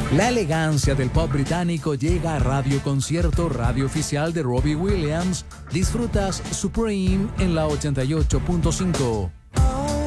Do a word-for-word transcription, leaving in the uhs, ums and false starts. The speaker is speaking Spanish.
La elegancia del pop británico llega a Radio Concierto, radio oficial de Robbie Williams. Disfrutas Supreme en la ochenta y ocho punto cinco.